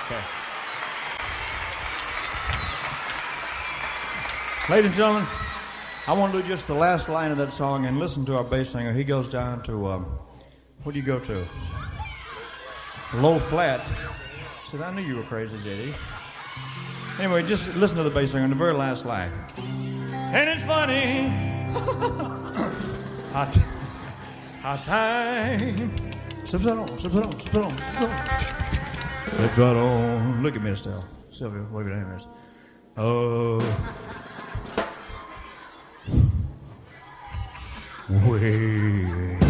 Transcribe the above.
Okay. Ladies and gentlemen, I want to do just the last line of that song and listen to our bass singer. He goes down to, what do you go to? Low flat. Said, I knew you were crazy, J.D. Anyway, just listen to the bass singer on the very last line. Ain't it funny? How time slips right on, slips right on, slips right on, slips right on. Slips right on. Look at me, Estelle. Sylvia, wave your hand. Oh. Way